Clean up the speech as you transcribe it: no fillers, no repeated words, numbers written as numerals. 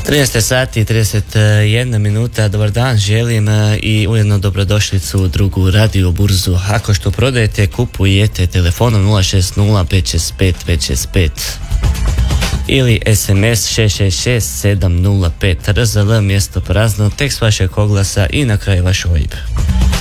13 sati i 31 minuta, dobar dan želim i ujedno dobrodošlicu u drugu radio burzu. Ako što prodajete, kupujete telefonom 060 565 565 ili SMS 666 705 RZL, mjesto prazno, tekst vašeg oglasa i na kraju vaš OIB.